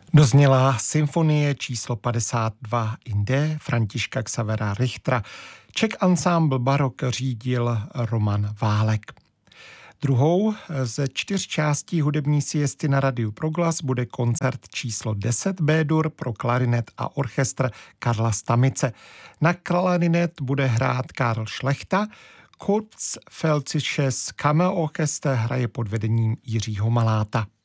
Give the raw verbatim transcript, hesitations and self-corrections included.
Dozněla symfonie číslo padesát dva in D Františka Xavera Richtera. Czech Ensemble Barok řídil Roman Válek. Druhou ze čtyř částí hudební siesty na Radiu Proglas bude koncert číslo deset B-dur pro klarinet a orchestr Karla Stamice. Na klarinet bude hrát Karl Šlechta, Kurzpfälzisches Kammerorchester hraje pod vedením Jiřího Maláta.